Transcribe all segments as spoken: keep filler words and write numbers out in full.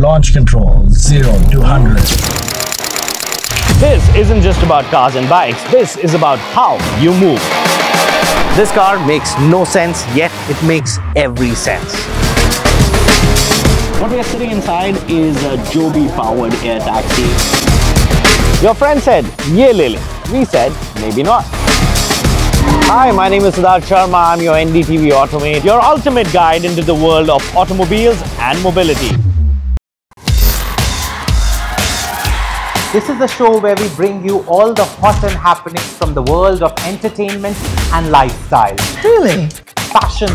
Launch control zero to one hundred. This isn't just about cars and bikes. This is about how you move. This car makes no sense, yet it makes every sense. What we are sitting inside is a Joby-powered air taxi. Your friend said, "Ye le le." We said, maybe not. Hi, my name is Siddharth Sharma. I'm your N D T V Automate, your ultimate guide into the world of automobiles and mobility. This is the show where we bring you all the hot and happenings from the world of entertainment and lifestyle. Really? Fashion.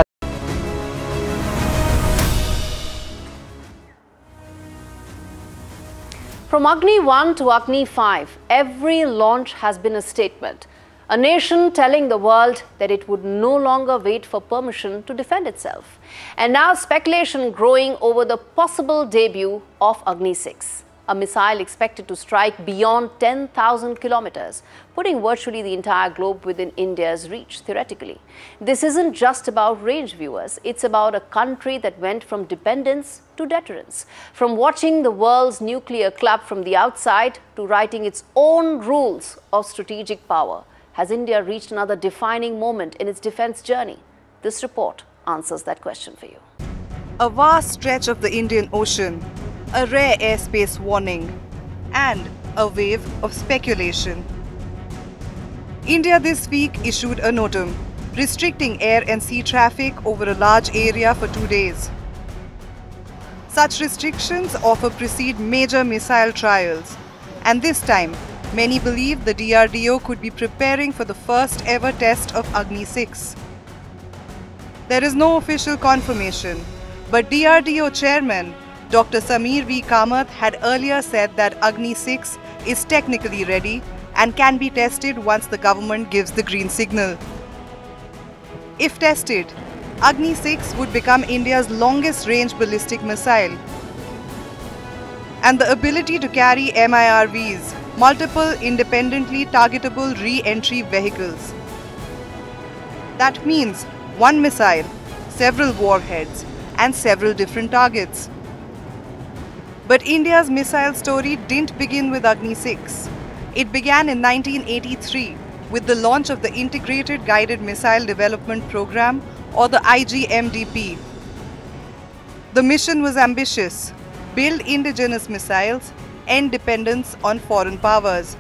From Agni one to Agni five, every launch has been a statement. A nation telling the world that it would no longer wait for permission to defend itself. And now speculation growing over the possible debut of Agni six. A missile expected to strike beyond ten thousand kilometers, putting virtually the entire globe within India's reach, theoretically. This isn't just about range, viewers. It's about a country that went from dependence to deterrence, from watching the world's nuclear club from the outside to writing its own rules of strategic power. Has India reached another defining moment in its defense journey? This report answers that question for you. A vast stretch of the Indian Ocean, a rare airspace warning, and a wave of speculation. India this week issued a notum restricting air and sea traffic over a large area for two days. Such restrictions often precede major missile trials, and this time, many believe the D R D O could be preparing for the first ever test of Agni six. There is no official confirmation, but D R D O chairman Doctor Samir V. Kamath had earlier said that Agni six is technically ready and can be tested once the government gives the green signal. If tested, Agni six would become India's longest range ballistic missile. And the ability to carry M I R Vs, multiple independently targetable re-entry vehicles. That means one missile, several warheads, and several different targets. But India's missile story didn't begin with Agni six. It began in nineteen eighty-three with the launch of the Integrated Guided Missile Development Program, or the I G M D P. The mission was ambitious: build indigenous missiles, end dependence on foreign powers.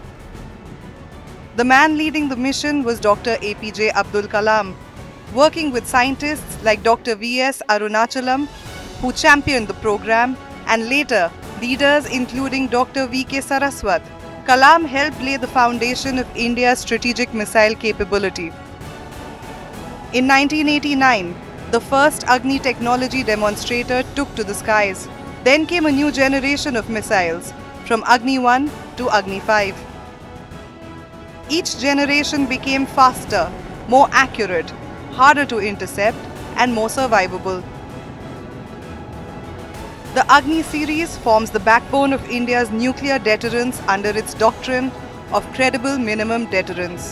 The man leading the mission was Doctor A P J Abdul Kalam, working with scientists like Doctor V S Arunachalam, who championed the program, and later leaders including Doctor V K Saraswat. Kalam helped lay the foundation of India's strategic missile capability. In nineteen eighty-nine, the first Agni technology demonstrator took to the skies. Then came a new generation of missiles, from Agni one to Agni five. Each generation became faster, more accurate, harder to intercept, and more survivable. The Agni series forms the backbone of India's nuclear deterrence under its doctrine of credible minimum deterrence.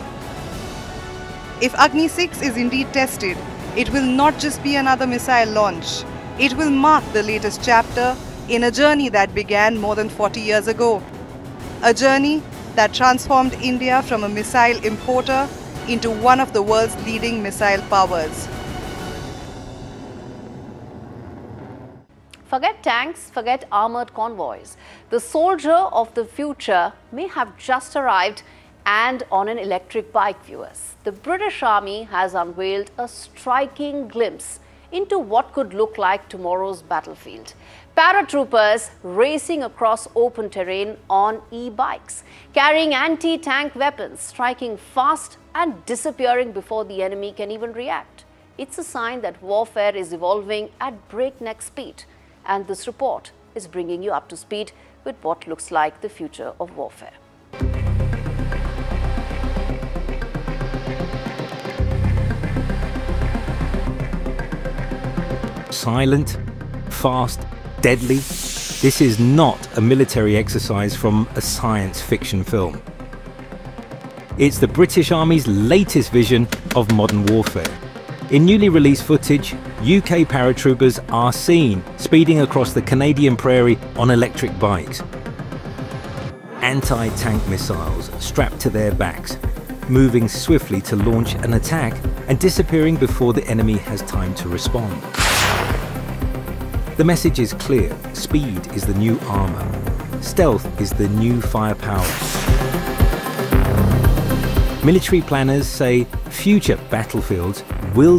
If Agni six is indeed tested, it will not just be another missile launch. It will mark the latest chapter in a journey that began more than forty years ago. A journey that transformed India from a missile importer into one of the world's leading missile powers. Forget tanks, forget armoured convoys. The soldier of the future may have just arrived, and on an electric bike, viewers. The British Army has unveiled a striking glimpse into what could look like tomorrow's battlefield. Paratroopers racing across open terrain on e-bikes, carrying anti-tank weapons, striking fast and disappearing before the enemy can even react. It's a sign that warfare is evolving at breakneck speed. And this report is bringing you up to speed with what looks like the future of warfare. Silent, fast, deadly. This is not a military exercise from a science fiction film. It's the British Army's latest vision of modern warfare. In newly released footage, U K paratroopers are seen speeding across the Canadian prairie on electric bikes. Anti-tank missiles strapped to their backs, moving swiftly to launch an attack and disappearing before the enemy has time to respond. The message is clear: speed is the new armour. Stealth is the new firepower. Military planners say future battlefields